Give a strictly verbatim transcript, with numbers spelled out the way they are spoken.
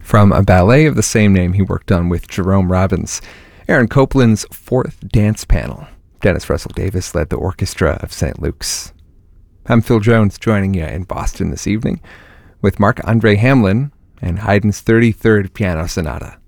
from a ballet of the same name he worked on with Jerome Robbins, Aaron Copland's Fourth Dance Panel. Dennis Russell Davis led the orchestra of Saint Luke's. I'm Phil Jones, joining you in Boston this evening with Marc-Andre Hamelin and Haydn's thirty-third Piano Sonata.